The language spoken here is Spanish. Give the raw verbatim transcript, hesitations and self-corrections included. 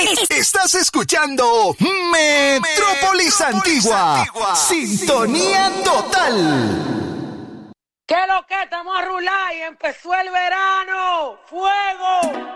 Estás escuchando Metrópolis Antigua. Sintonía total. ¿Qué es lo que? Estamos a rular y empezó el verano. ¡Fuego!